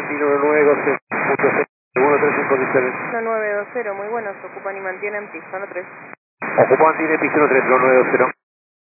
1920, 135 1920, muy buenos, ocupan y mantienen pista 13. Ocupan, tiene pista 13, 1920.